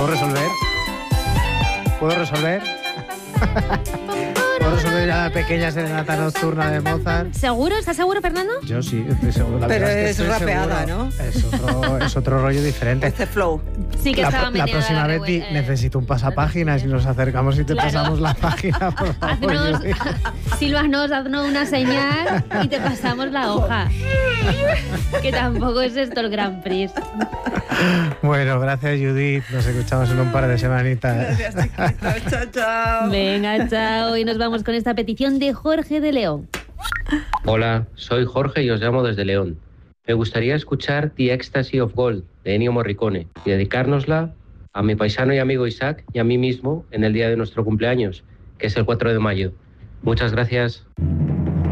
¿Puedo resolver? ¿Puedo resolver ya la pequeña serenata nocturna de Mozart? ¿Seguro? ¿Estás seguro, Fernando? Yo sí, estoy seguro. La Pero verdad es que estoy rapeada, seguro. ¿no? Es otro rollo diferente. Este flow. Sí que estaba La próxima vez necesito un pasapáginas y nos acercamos y te pasamos la página, por favor. Silvanos, haznos una señal y te pasamos la hoja. Que tampoco es esto el Grand Prix. Bueno, gracias, Judith. Nos escuchamos en un par de semanitas. Gracias, chiquito. Chao, chao. Venga, chao. Y nos vamos con esta petición de Jorge de León. Hola, soy Jorge y os llamo desde León. Me gustaría escuchar The Ecstasy of Gold de Ennio Morricone y dedicárnosla a mi paisano y amigo Isaac y a mí mismo en el día de nuestro cumpleaños, que es el 4 de mayo. Muchas gracias.